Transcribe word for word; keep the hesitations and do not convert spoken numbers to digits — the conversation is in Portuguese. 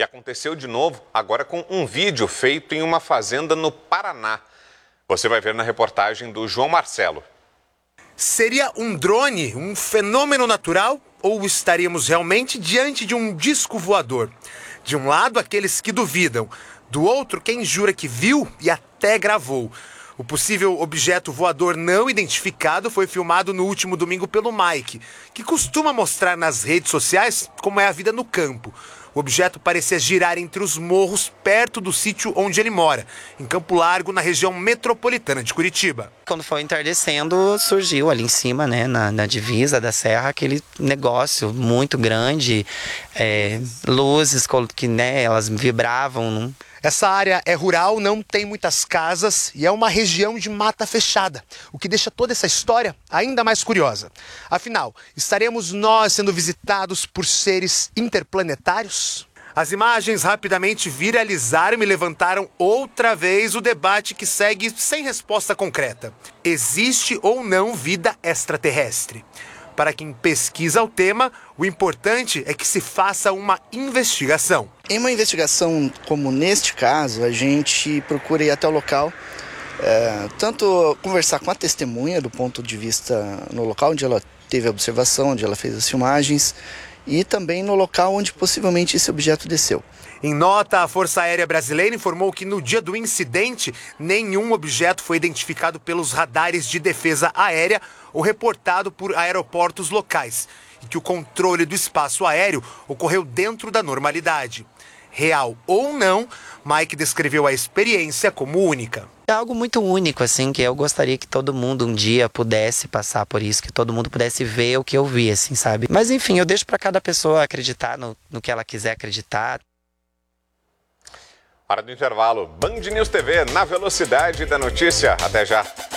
E aconteceu de novo, agora com um vídeo feito em uma fazenda no Paraná. Você vai ver na reportagem do João Marcelo. Seria um drone um fenômeno natural ou estaríamos realmente diante de um disco voador? De um lado, aqueles que duvidam. Do outro, quem jura que viu e até gravou. O possível objeto voador não identificado foi filmado no último domingo pelo Mike, que costuma mostrar nas redes sociais como é a vida no campo. O objeto parecia girar entre os morros perto do sítio onde ele mora, em Campo Largo, na região metropolitana de Curitiba. Quando foi entardecendo, surgiu ali em cima, né, na, na divisa da serra, aquele negócio muito grande, é, luzes que, né, elas vibravam. Não? Essa área é rural, não tem muitas casas e é uma região de mata fechada, o que deixa toda essa história ainda mais curiosa. Afinal, estaremos nós sendo visitados por seres interplanetários? As imagens rapidamente viralizaram e levantaram outra vez o debate que segue sem resposta concreta. Existe ou não vida extraterrestre? Para quem pesquisa o tema, o importante é que se faça uma investigação. Em uma investigação como neste caso, a gente procura ir até o local, é, tanto conversar com a testemunha do ponto de vista no local onde ela teve a observação, onde ela fez as filmagens, e também no local onde possivelmente esse objeto desceu. Em nota, a Força Aérea Brasileira informou que no dia do incidente, nenhum objeto foi identificado pelos radares de defesa aérea ou reportado por aeroportos locais, e que o controle do espaço aéreo ocorreu dentro da normalidade. Real ou não, Mike descreveu a experiência como única. É algo muito único, assim, que eu gostaria que todo mundo um dia pudesse passar por isso, que todo mundo pudesse ver o que eu vi, assim, sabe? Mas enfim, eu deixo para cada pessoa acreditar no, no que ela quiser acreditar. Hora do intervalo. Band News T V, na velocidade da notícia. Até já.